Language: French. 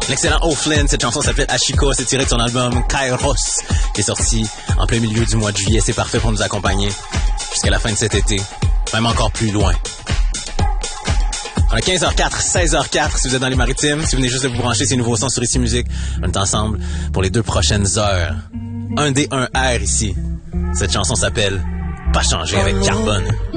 L'excellent O'Flynn, cette chanson s'appelle Ashiko, c'est tiré de son album Kairos, qui est sorti en plein milieu du mois de juillet. C'est parfait pour nous accompagner jusqu'à la fin de cet été, même encore plus loin. On a 15h04, 16h04 si vous êtes dans les maritimes. Si vous venez juste de vous brancher, c'est Nouveau Son sur Ici Musique. On est ensemble pour les 2 prochaines heures. Un D, un R ici. Cette chanson s'appelle Pas changer avec Carbone.